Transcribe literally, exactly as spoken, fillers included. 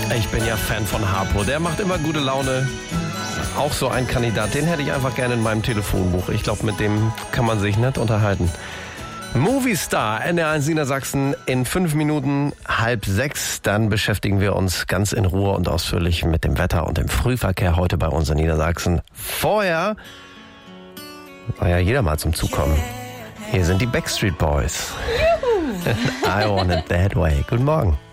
Ich bin ja Fan von Harpo. Der macht immer gute Laune. Auch so ein Kandidat, den hätte ich einfach gerne in meinem Telefonbuch. Ich glaube, mit dem kann man sich nicht unterhalten. Movie Star, N R eins Niedersachsen in fünf Minuten, halb sechs. Dann beschäftigen wir uns ganz in Ruhe und ausführlich mit dem Wetter und dem Frühverkehr heute bei uns in Niedersachsen. Vorher war ja jeder mal zum Zug kommen. Hier sind die Backstreet Boys. I want it that way. Guten Morgen.